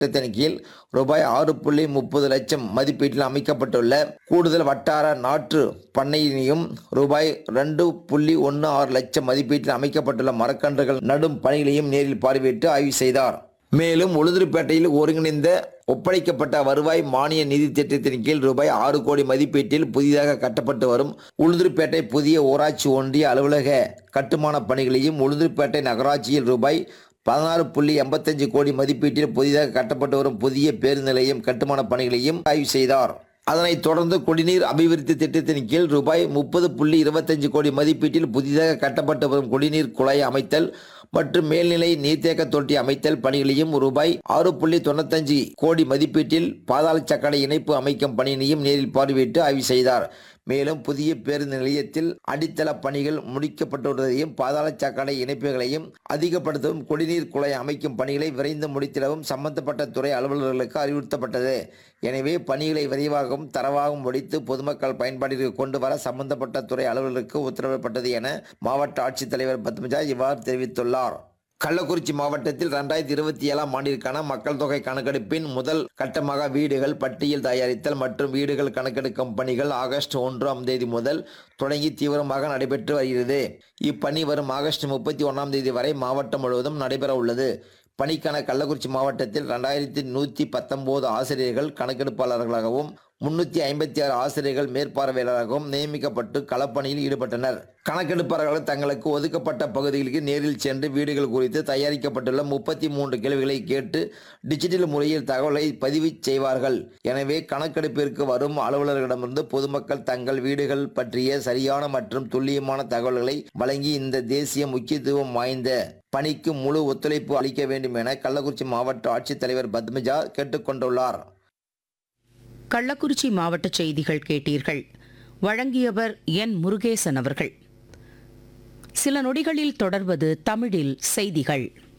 திட்டத்தின் கீழ் ரூபாய் 6.30 லட்சம் மதிப்பீட்டில் அமைக்கப்பட்டுள்ள கூடுதல் வட்டார நாற்று பண்ணையினையும் ரூபாய் 2.16 லட்சம் மதிப்பீட்டில் அமைக்கப்பட்டுள்ள மரக்கன்றுகள் நடும் பணிகளையும் நேரில் பார்வையிட்டு ஆய்வு செய்தார். மேலும் உளுந்தூர்பேட்டையில் ஒருங்கிணைந்த ஒப்படைக்கப்பட்ட வருவாய் மானிய நிதி திட்டத்தின் கீழ் ரூபாய் 6 கோடி மதிப்பீட்டில் புதிதாக கட்டப்பட்டு வரும் உளுந்தூர்பேட்டை புதிய ஊராட்சி ஒன்றிய அலுவலக கட்டுமான பணிகளையும், உளுந்தூர்பேட்டை நகராட்சியில் ரூபாய் 16.85 கோடி மதிப்பீட்டில் புதிதாக கட்டப்பட்டு வரும் புதிய பேருந்து நிலையம் கட்டுமான பணிகளையும் ஆய்வு செய்தார். அதனைத் தொடர்ந்து குடிநீர் அபிவிருத்தி திட்டத்தின் கீழ் ரூபாய் 30.25 கோடி மதிப்பீட்டில் புதிதாக கட்டப்பட்டு வரும் குடிநீர் குழாய் அமைத்தல் மற்றும் மேல்நிலை நீர்த்தேக்க தொட்டி அமைத்தல் பணிகளையும், ரூபாய் 6.95 கோடி மதிப்பீட்டில் பாதாள சாக்கடை இணைப்பு அமைக்கும் பணியினையும் நேரில் பார்வையிட்டு ஆய்வு செய்தார். மேலும் புதிய பேருந்து நிலையத்தில் அடித்தள பணிகள் முடிக்கப்பட்டுள்ளதையும், பாதாள சாக்கடை இணைப்புகளையும் அதிகப்படுத்தவும், குடிநீர் குழாய் அமைக்கும் பணிகளை விரைந்து முடித்திடவும் சம்பந்தப்பட்ட துறை அலுவலர்களுக்கு அறிவுறுத்தப்பட்டது. எனவே பணிகளை விரைவாகவும் தரவாகவும் முடித்து பொதுமக்கள் பயன்பாட்டிற்கு கொண்டு வர சம்பந்தப்பட்ட துறை அலுவலர்களுக்கு உத்தரவிடப்பட்டது என மாவட்ட ஆட்சித்தலைவர் பத்மஜா இவ்வாறு தெரிவித்துள்ளார். கள்ளக்குறிச்சி மாவட்டத்தில் 2027ஆம் ஆண்டிற்கான மக்கள் தொகை கணக்கெடுப்பின் முதல் கட்டமாக வீடுகள் பட்டியல் தயாரித்தல் மற்றும் வீடுகள் கணக்கெடுக்கும் பணிகள் ஆகஸ்ட் 1ஆம் தேதி முதல் தொடங்கி தீவிரமாக நடைபெற்று வருகிறது. இப்பணி வரும் ஆகஸ்ட் 31ஆம் தேதி வரை மாவட்டம் முழுவதும் நடைபெற உள்ளது. பணிக்கான கள்ளக்குறிச்சி மாவட்டத்தில் 2119 ஆசிரியர்கள் கணக்கெடுப்பாளர்களாகவும் 356 ஆசிரியர்கள் மேற்பார்வையாளராகவும் நியமிக்கப்பட்டு களப்பணியில் ஈடுபட்டனர். கணக்கெடுப்பாளர்கள் தங்களுக்கு ஒதுக்கப்பட்ட பகுதிகளுக்கு நேரில் சென்று வீடுகள் குறித்து தயாரிக்கப்பட்டுள்ள 33 கேள்விகளை கேட்டு டிஜிட்டல் முறையில் தகவலை பதிவு செய்வார்கள். எனவே கணக்கெடுப்பிற்கு வரும் அலுவலர்களிடமிருந்து பொதுமக்கள் தங்கள் வீடுகள் பற்றிய சரியான மற்றும் துல்லியமான தகவல்களை வழங்கி இந்த தேசிய முக்கியத்துவம் வாய்ந்த பணிக்கு முழு ஒத்துழைப்பு அளிக்க வேண்டும் என கள்ளக்குறிச்சி மாவட்ட ஆட்சித்தலைவர் பத்மஜா கேட்டுக்கொண்டுள்ளார். கள்ளக்குறிச்சி மாவட்ட செய்திகள் கேட்டீர்கள். வழங்கியவர் என் முருகேசன் அவர்கள். சில நொடிகளில் தொடர்வது தமிழில் செய்திகள்.